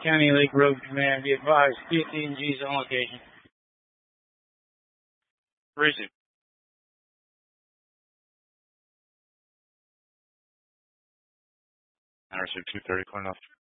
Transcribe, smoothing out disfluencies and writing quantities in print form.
County Lake Road Command. Be advised, PSC&G's on location. Where is he? I received 230, calling off.